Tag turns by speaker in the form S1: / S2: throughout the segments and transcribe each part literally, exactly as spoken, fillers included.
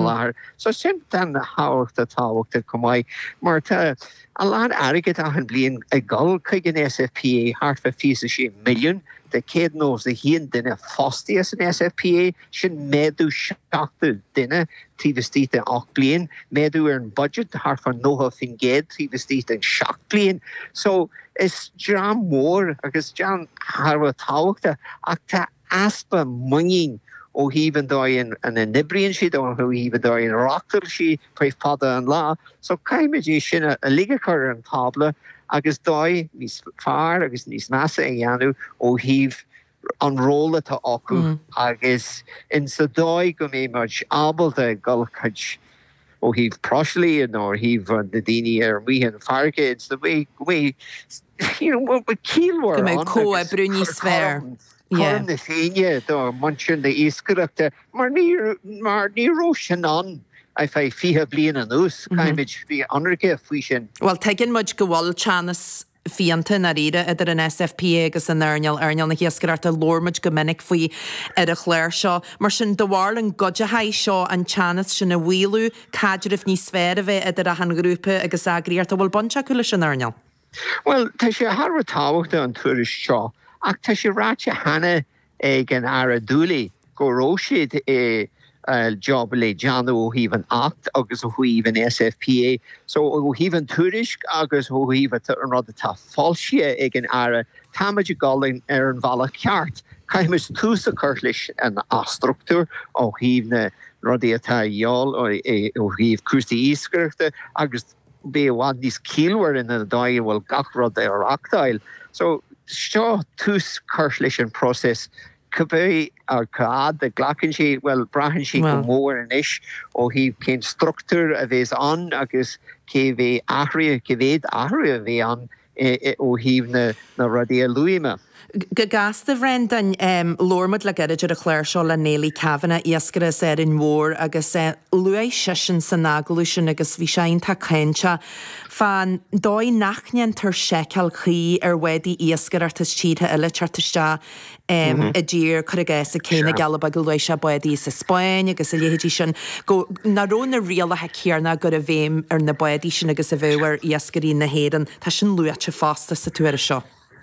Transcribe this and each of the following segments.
S1: láthir. So sin den háachta táhachta comái mar tá a lá airgid a an blion ag gol chuig an S F P A hartfa físa sé milliún de céad nós a híon duine fostí as an S F P A sin méadú seachta duine tríomhtíte ach blion, méadú ar an budget hartfa nóha fin géad tríomhtíte an seach blion. So is John mór agus John harfa táhachta ach tá aspa mungin ó híhan dóin an inibrion siad ó híhan dóin rocktal si pre fada an lá. So caiimidí sin a ligachar an tabla agus dói níos fearr agus níos measa a dhéanú ó híh an róla tá acu mm. agus in sa dói go mé mar ábalta golchaid ó híh proslí nó híh an na daoine ar míhan fargéid sa bhé go you know, cílhar
S2: go mé có a brúní sfér.
S1: Chum na féine do mansin de íscreachta mar ní mar ní ró sin an a fé fihe blian an ús caiimid bhí anarcha faoi sin.
S2: Well teigin muid go bhfuil teannas fianta na riide idir an S F P A agus an airneal airneal na hiascarta lormuid go minic faoi ar a chléir seo mar sin do bhhail an goide haid seo an teannas sin na bhílú cadidirh ní sfér a bheith idir a an grúpa agus agriíart a bhfuil bonte chula sin airneal.
S1: Well tá sé Harra táhachta an tuairis seo. Ach tá sé ráte hana ag an ara dúlaí go róisiad é job le John ó híh an acht agus ó híh an S F P A. So ó híh an tuairis agus ó híh an rud atá fáilse ag an ara táimeid gálainn ar an bhela ceart. Caiimiis túsa chuir leis an astruchtúr ó híh na rudaí atá dheáil ó híh crusaí íscreachta agus bé bhád níos cílhar in na dáil bhfuil gach rud ar achtáil. So seo tús chuir leis an proses Cybé ar caad de glacin si, well, brahan si go mór an ish ó hí cén structúr a bhés an agus cé bhé ahrí, cé bhéad ahrí a bhé an ó híh na, na rudí a luime.
S2: Go gasta bhrein den um, lormad le gaidir a chléir seo le Néilí Kavanagh iascara sé in mór agus uh, luai sisin san nágalú sin agus bhí séin tá chéinte fan dói nachnean tar seiceal chi ar wedi iascar artas títa eile chartiste um, mm-hmm. a dír churigéis a céine galaba go luai se buedí sa Spáin agus a léhédí sin go naró na rialathe céarna gur a bhéim ar na buedí sin agus a bhúar iascarí na héan tá sin luaite fásta sa tuair seo.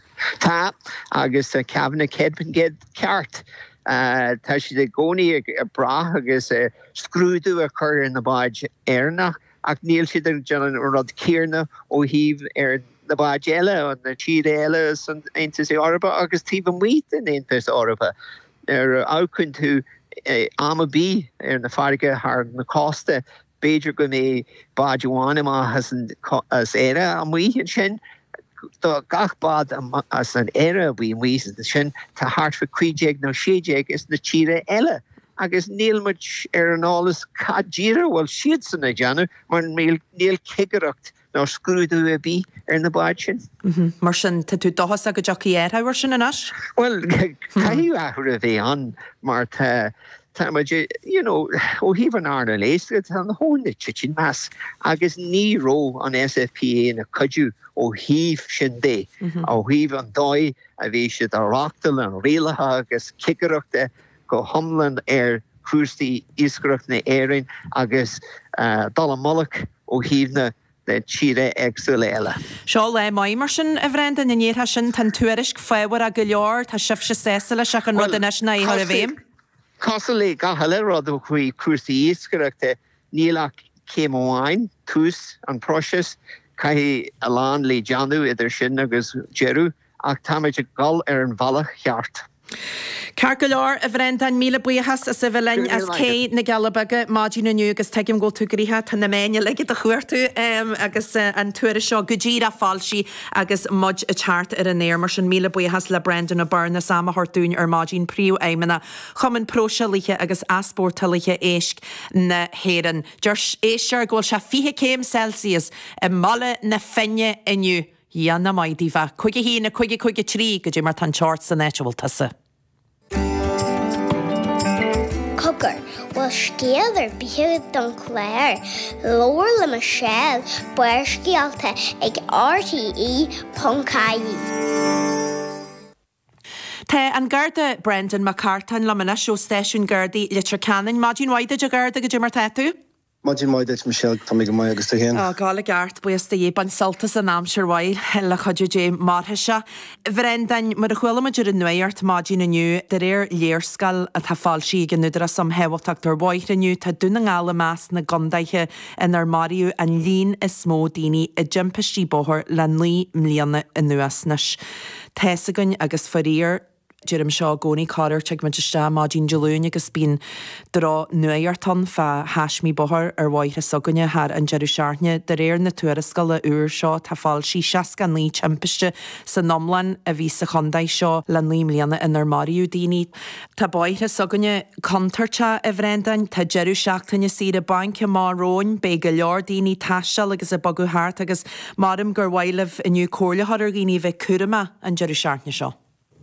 S1: Tá agus a Kavanagh cedpan géad ceart. Uh, tá si de gcónaí a brath agus uh, scrúdú a chur in na báid airnach ach níl si ar John rud céarna ó híh ar na báid eile an na tíad eile san Aontas Eorpa agus tíh muoit in Aontas Eorpa. Ar ácinn tú uh, ama bí ar na farige ar na costa beidir go mé báidháin amach as éire a muoit sin. Tá gach bad as an éire bhí muos na sin tá hart fa cuiéag nó sééag is na tíre eile. Agus níl ar an álas cadíra bhfuil siad sanna deanú mar níl cigaracht nó scrúdú a bí ar na báid sin.
S2: Mar sin tá tú dochas a go deachí éirthhar sin inas?
S1: Well, caiú ahar a bheith an mar tá you know, ó híh an ána léisgad an hóna titin meas agus ní ró an S F P A na cudú ó híh sin dé ó híh an dói a bhí siad a rachtal an réalathe agus cicaraachta go thomlan ar cruasaí íscreacht na éireann agus uh, dal mulach ó híh na de tíre exil eile.
S2: Seo le mai mar sin a bhrein in níortha sin tan tuairisc féhar a go leor tá sibh se sésa le seach an rud inis na íthar a bhéim.
S1: Cosala gahala rud ó chuí cruasaí íscreachta nílach céimháin tús an proses cai a lán le Johnú idir sin agus Jeru ach táimeid gal ar an bhela cheart.
S2: Car go leor a bhrein an míle buíochas a sa bhlein as cé na galbaga mádí na nniu agus teigim ggó tú goríthe tá na méine le a chuirtú um, agus uh, an tuaire seo go ddír a fáilsí agus mud a teart ar an éir mar sin míle buíochas le Brendan a Barna sama hortún ar mádín príú éimena chumann prósealithe agus aspórtalithe éisc na héan. Dúirs éisiar ggóil se fiche céim Celsius i mala na fenne inniu. Ianna maidí bheith chuige hína chuige chuige trí go dtí mar tan teart san éisiúil tasa.
S3: Cogur, bhfuil scéal ar bíthú don chléir, leabhar le mar seil buir scialta ag R T E dot I E.
S2: Tá an garda Brendan McCartan lemana seo stéisiún gardaí litir canan, Madín waide a garda go Jimar Tatu?
S4: Madín waide Michelle Tommy go mai agus tá héan.
S2: Á gála gart buas da ban saltas an amsir wail le chuidir dé marthaise. Brendan mar a chhuiile maidir an nuairt Madín aniu de réir léirscal a tá fáilsí gan nudra sam hehachttar bhaith aniu tá duna ngála más na gondaiche in ar Mariú an lín is smó daoine i jimpistí bóthir le ní mlíana in nuasnas. Tesagan agus faríir Jerem seo gcónaí cáir teag man teiste Madín Jalún agus bín drá nuairtan fa hasmí bothir ar bhaith a soganne thar an Jeru Searne de réir na tuarascail le úr seo tá fáilsí seacan lí timpiste sa nomlan a bhí sa chondaid seo le ní mlíana in ar Mariú daoine. Tá baith a soganne contarte a bhrendain tá Jeru seachtainne siad a bance máróin be go leor daoine taisteal agus a bagú háart agus marim gur bhailemh iniu cóirlathar gíní bheith curama an Jeru Searne seo.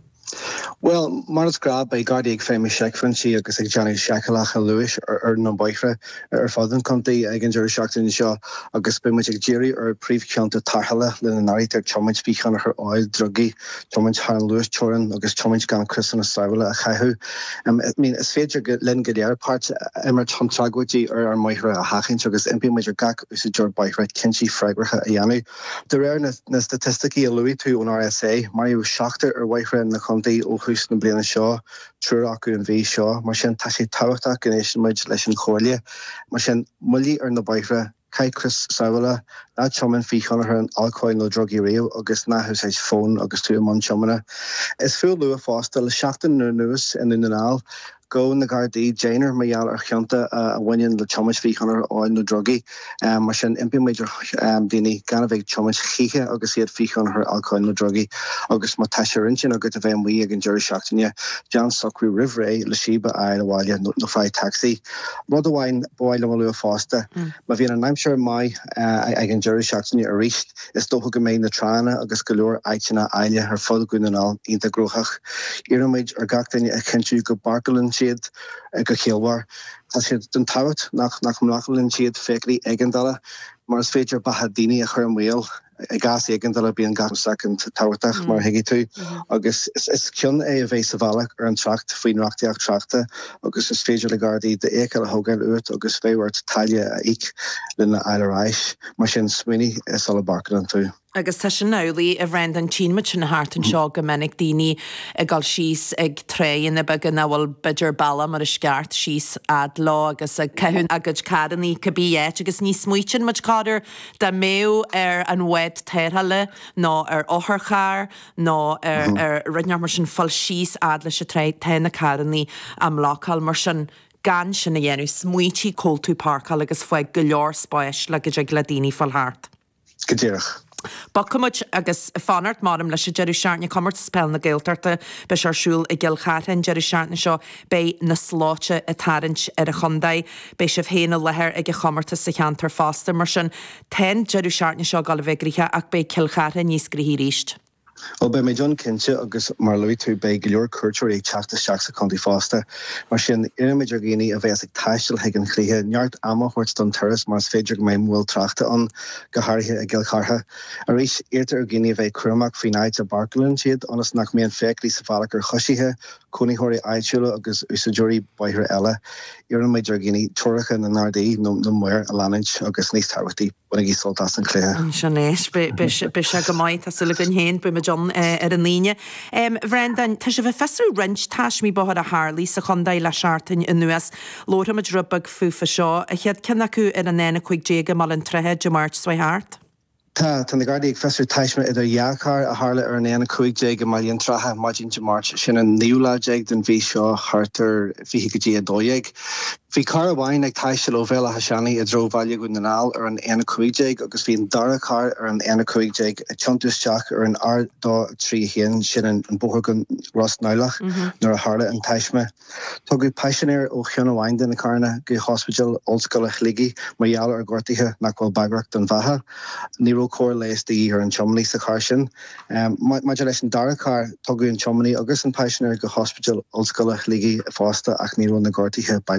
S4: Well, Mar's grab by Gardi Femi Shekfran, she agus ag Johnny Shakalach and Lewis or no boyfriend or father conti again Jerry Shackton Shaw agus be much Jerry or brief count of Tarhala, Lynn Narrator, Chomage speak on her oil druggy, Chomage Han Lewis Choran, August Chomage Gan Chris and Savala Hahu. Um I mean as Fager good Len Gadier parts Emmer Tom Tragwaji or our Moira Hacking Chugus M P Major Gak is a George boyfriend Kenchi Fragraha Ayanu. The rare statistiki Louis two on R S A, Mario Shachter or boyfriend in the Conti Hús na bliana seo, trúr acu an bhí seo, mar sin tá sé táhachtach gan éis muid leis an chomhairle, mar sin mullaí ar na baithre, cai Chris Savala, na choman fichon her an alcohol no druggy rail, agus na hus his phone, agus two man chomana. Is full lua foster, le shachten no news in the nal. Go in the Gardaí, Jainer, Mayal, or Chianta, a winning the Chomage Fichon or no druggy. Um, Martian Impi Major um, Dini, Ganavig Chomage Chicha, August he had Fichon her alcohol no druggy, August Matasha Rinchin, August of M. Wee, and Jerry Shachtanya, John Sokri River, Lashiba, Isle, Walia, no five taxi. Rodawine, Boy Lamalua Foster, Mavina, I'm sure my, uh, I can Jerry Shachtanya, a reached, is Dohugamain the Trana, August Galore, Aichina, Ilia, her Folgun and all, Inta Grohach, Iramage, or Gactanya, a country go Barkelin. Siad go chéalhar. Tá siad den tawt nach nach mlachlinn siad fécrí eigendala, mar is féidir bahadíine a chur an bhil a gas eigendala bíon gan second tawtach mar hiigi tú. Agus is cion é a bhéis savalach ar an tracht faoin reachtaíach trachta, agus is féidir le Gardaí de écail a hogan uit agus féhhart taile a ic lena Isle Reis, mar sin swinny is all a barcan tú.
S2: Agus tá sin nálaí a bhrein an tín mit sin na háart an seo go minic daoine a gáil síos ag tréin na bag bhfuil beidir balla mar a sceart síos ad lá agus a cehún agad cadaní cabbí éit agus ní smuoitin muid cáidir de méo ar an wed téirthaile nó ar óthirchar nó ar ar rinnear mar sin fal síos ad leis a tré téna cadaní am lácail mar sin gan sin na dhéanú smuotí Coltú Parkal agus foiig go leor spáis le go ag le daoine fal háart.
S4: Go díreach.
S2: Ba cumid agus fanart marm leis a Jerry Searne cummart spell na Gaeltarta be searsúil i gil chátain Jerry Searne seo be na sláte a tarint ar a chondaid be sibh héana lethir ag a chumarta sa cheantar fásta mar sin ten Jerry Searne seo gal bheitgrithe ach be cilchata níos grithí ríist.
S4: Well, by my John Kinche, August Marlowe to by Gilor Culture, a chapter shacks a county foster. Machine Image Gini, a basic Tashel Hagen Clehe, Nyart Amma, Hortston Terrace, Mars Fedric, my will tractor on Gahari, a Gilcarha. A reach Eater Guinea of a Kurmak, Free Nights, a Barkelin Shade, on a snack me and fake, Lisa Falak or Hushihe, Coney Hori Aichula, August Usajuri by her Ella, Iron Major Guinea, Toraka and Nardi, no more, Alanage, August Nice Tarwati, when he sold us and clear.
S2: Shanesh, Bishop Gamite, a Sullivan Hain, John ar an líne. Brendan, tá sé bheith fesú rint táismí bothar a Harlí sa chondaid le seartain in nuas lóramid rubbag fufa seo a chead cinna acu ar an éna chuig déga mal an trehead de March swai háart?
S4: Tá, tá na Gardaí ag fesú táisme idir jaachar a Harla ar an éna chuig déga mal an trathe maidin de March sin an níúla déag den bhí seo hartar bhí go dí a dóiag. Bhí car bhain ag taistil ó bhéla hasani a dro bhaile go nanál ar an éna chuig déag agus bhí an dara car ar an éna chuig déag a tiontusteach ar an ard dá trí héan sin an bóthgan Ross Nailach nar a Harla an taisme. Tá go paisionéir ó cheanna bhain den na carna go hospital oldscoilach ligi mar dheall ar gortaithe nach bhfuil bagracht an bhatha. Ní ro cóir leis daí ar an chomlí sa car sin. Maidir leis an dara car tá go an chomlí agus an paisionéir go hospital oldscoilach ligi fásta ach ní ro na gortaithe bagrathe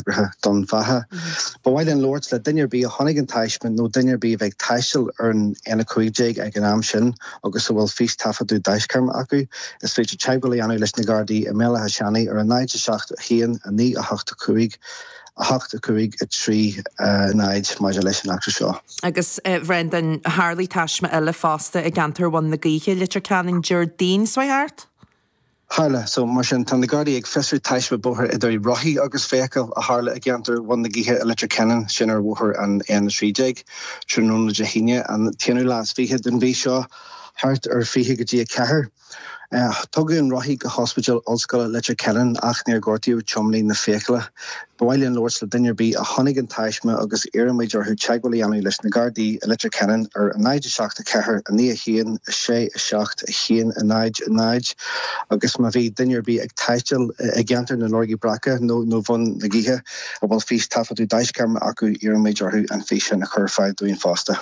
S4: don fatha. Ba while in Lords le dinner be a honig an taishman no dinner be veg taishel earn ena cuiig ag an amshin agus bhfuil fís tafa dú daiscarm acu is féidir teagbalí anú leis na Gardaí a mela hashani ar a naid a seacht a chéan a ní a hacht a cuiig a hacht a cuiig a trí naid mar leis an actor seo.
S2: Agus Brendan Harley Tashma eile fásta a gantar wan na gaoiche litir canan Jardín Swihart?
S4: Harle, so mar sin tan na Gardaí ag fesir taisme bohar idir rohi agus fécail a Harle a gantar wan na gaoiche a litir canan sin ar bhór an an trídeig trúnú na jahine an tianú lás fihe den bhí seo hart ar fihe go dtí a cehar. Uh, Tugu an rohi go hospital olscoil litir canan ach níor gortíú chomlí na fécala. Bhhail an Lords le dinner bí a honig an taisme agus éireméid ar thu teagbalí anú leis na Gardaí a litir canan ar a naid a seacht a cehar a ní a chéan a sé a seacht a chéan a naid a naid agus ma bhí dinner bí ag taistil a gantar na Lorgaí Braca nó nó bhun na gaoiche a bhfuil fís tafa tú daiscarm acu éireméid ar thu an fís na churfáid dúin fásta.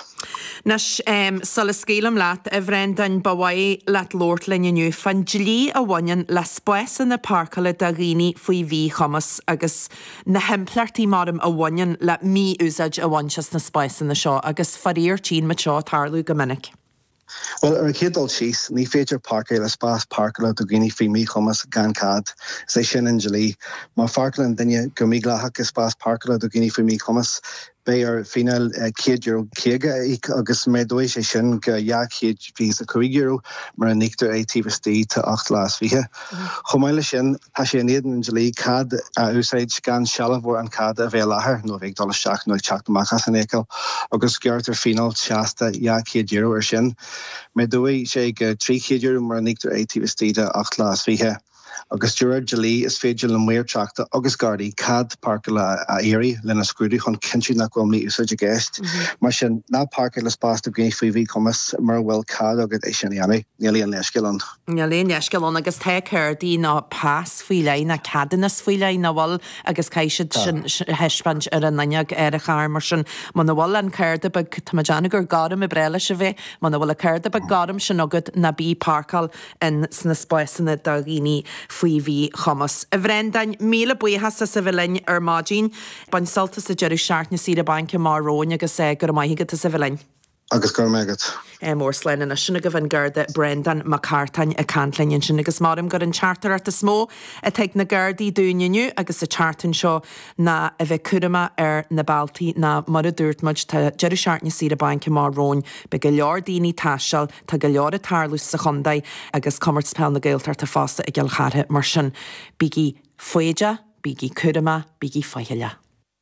S2: Nas um, sala scélam leat a Brendan Bawai leat Lord leniu fan dlí a bhain le spes in na parcala da ghini faoi bhí chamas agus na hemplartí marm a bhain le mí úsaid a bhainchas na spes in na seo agus faríor tín mat seo tarlú go minic.
S4: Well, ar a cédal síos, ní féidir parca le spás parcala do gine fao mí chumas gan cad, sé sin in gelí. Má farcala an duine go mí ghlathach is spás parcala do gine fao mí chumas, bé ar fíneal céad euro céige agus médóis sé sin go ja céad fís a cuaig euro mar a níictar é tíbhtí tá acht lás fiche. Chomáile sin tá sé néan in gelí cad a úsáid gan sealamhór an cad a bheith láthair nó bheith dul seach nó teach amachchas an écail agus geartar fíneal seasta ja céad euro ar sin. Médói sé go trí céad euro mar a níictar é tíbhtí a acht lás fiche. Agus dúir gelí is féidir an muir teachta agus Gardaí cad parcala a éirí lena scrúdaí chun cinsiú nach gomlí úsáid a gceist. Mar sin ná parca le spás do gcéine faoi bhí chumas mar bhfuil cad agad é sin anna níl an leiscián.
S2: Níl an leiscián agus the chuirdaí ná pás faoi lein na cadanas faoi lein na bhil agus caiisiid sin heispant ar an naneag ar a chair mar sin man na bhil an chuirda bag tamadeanna gur garam i breile se bheith man na bhil a chuirda bag garam sin agad na bí parcal in sna spásanna da ghine faoi bhí chamas. A Brendan míle buíhas sa bhfuilin ar mádín ban saltas a deireadh seart na siad a banca mar róin agus é gur maithigad a sa bhfuilin.
S4: Agus gur megad.
S2: Mór slein na sinna go bhain garda Brendan McCartain a cantlainn sin agus marm gur an chartar at a smó a teag na Gardaí dúineniu agus a chartan seo na a bheith curama ar na Baltaí na mar a dúirtmuid tá deireadh seart na siad a banca mar róin be go leor daoine táisial tá go leor a tarlús sa chundaid agus comart spell na Gaeltar tá fásta i gceall chathe mar sin bígí foiide, bígí curama, bígí faiile.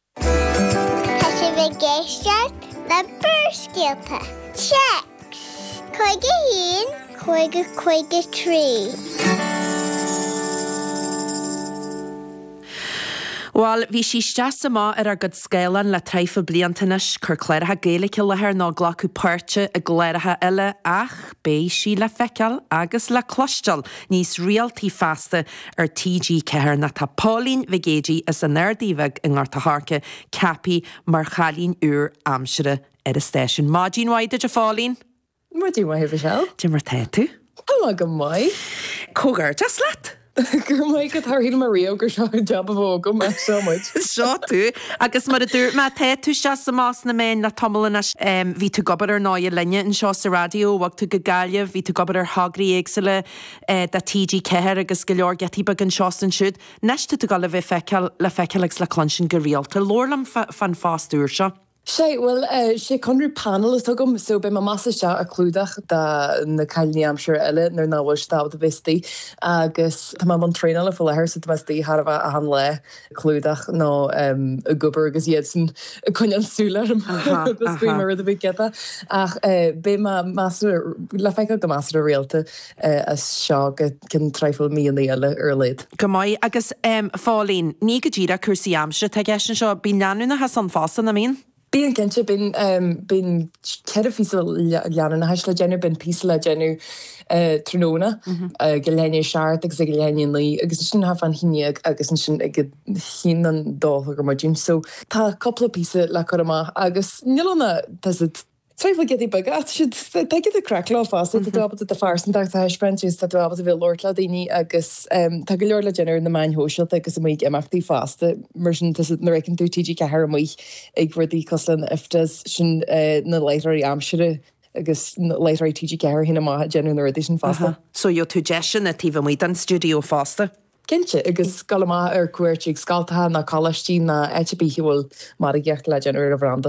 S3: Tá sé bheith géisteart le burscéalta. Checks. Coige hín, coige coige trí.
S2: Well, bhí sí steas má ar ar god scélan le treifa bliantanis chur cléiretha Gaeilge lethir ná ghlacu páirte a gléiretha eile ach bé sí le feiceal agus le clostal níos rialtaí fasta ar T G ceithir na tá Pauline Vigéji as an nerdíbheh in Ngartaharca capi mar chalín úr amsere ar a stéisiún. Mádín waide a fálín?
S5: Mádín waide seo?
S2: Dimar té tú?
S5: Hello, go mai.
S2: Cógar, just let.
S5: Gur mai go tarhíil Maria gur seo job a bhógam me so much.
S2: Seo tú, agus mar a dúr má té tú se sa más na mé na tomlana ví tú gobar ar náid lenne in seo sa radio bhag tú go gaile ví tú gobar ar hagraí éagsile da T G ceithir agus go leor getí bag an seo an siúd. Neiste tú gal le bheith feiceal le feiceal agus le clansin go rialta. Lorlam fan fástúr seo.
S5: sé well uh, sé conrú panel is tugum so be ma massa se a clúdach da na cailní amsir eile nar náhfuil sta a vistí agus tá man tréile le full sa mestí har a han le clúdach nó um, a gobar agus iad san chun an súlarm mar a bit geta ach uh, be ma master le feice go master a réalta uh, as seo cin treifil míí eile ar leid.
S2: Go mai agus um, fálín ní go ddíra cuasaí amsir te gceisna seo bí neanúna has an fásan na mín?
S5: Bí an cinnte bin um, bin ceir físal leanan na heis le gennu bin pí le gennu uh, tróna mm-hmm. uh, go léine seart agus go léine lí agus sin ha fan híine agus sin ag chin an dó gur mar dún so tá coppla pí le chu amach agus nílanna Trífa get bagad te a cracklá fast dobat a farsan a heisprentús tá dobat a bhil Lordla daoine agus tá go leor le generar na main hóisiil agus mé amachtaí fásta mar na récinn tú T G cehar mu ag bhfuirdí coslan iftas sin na leithraí amsere agus leithraí T G cehar hinna má genú na ruí sin fásta.
S2: So jo tú jesin a tíh mu an studio fásta.
S5: Kense agus galá ar cuairtíigh scaltathe na choisttí na H B bhfuil mar a gceart le genú a bhranda.